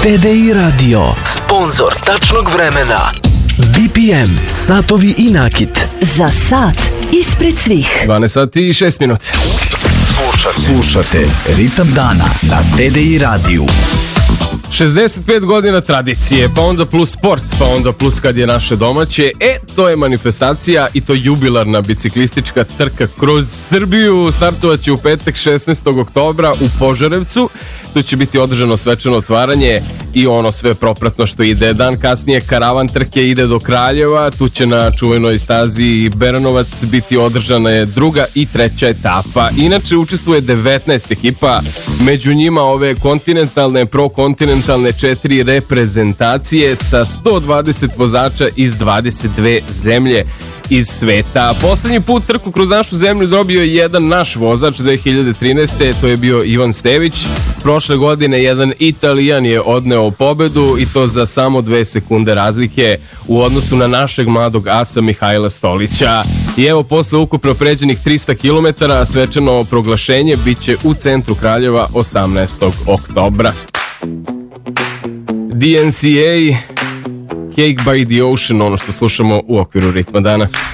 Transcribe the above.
TDI Radio, sponsor tačnog vremena. BPM, satovi i nakit. Za sat ispred svih. 12 sati i 6 minuti. Slušate Ritam dana na TDI radiju. 65 godina tradicije, pa onda plus sport, pa onda plus kad je naše domaće. To je manifestacija i to jubilarna biciklistička trka kroz Srbiju. Startovaće u petak 16. oktobra u Požarevcu. Tu će biti održano svečano otvaranje i ono sve propratno što ide. Dan kasnije karavan trke ide do Kraljeva. Tu će na čuvenoj stazi Beranovac biti održana je druga i treća etapa. Inače učestvuje 19 ekipa, među njima ove kontinentalne, prokontinentalne 4 reprezentacije sa 120 vozača iz 22 zemlje iz sveta. Poslednji put trku kroz našu zemlju dobio je jedan naš vozač 2013. To je bio Ivan Stević. Prošle godine jedan Italijan je odneo pobedu i to za samo 2 sekunde razlike u odnosu na našeg mladog asa Mihajla Stolića. I evo, posle ukupno pređenih 300 km svečano proglašenje biće u centru Kraljeva 18. oktobra. DNCA, Cake by the Ocean, ono što slušamo u okviru Ritma dana.